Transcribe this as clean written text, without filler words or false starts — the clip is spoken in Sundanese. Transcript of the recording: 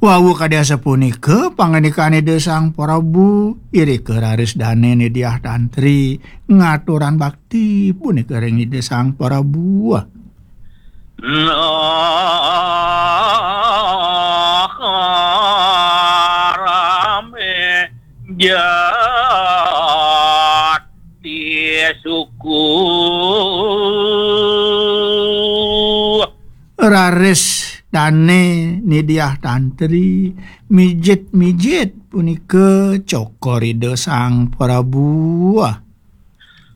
Wawu kadasa punika panganikane desang Prabu iri keraris dane nidiah tantri ngaturan bakti punika ring desang Prabu. Rame jati suku Raris dane nidiah tantri mijit-mijit punika cokori desang Prabu.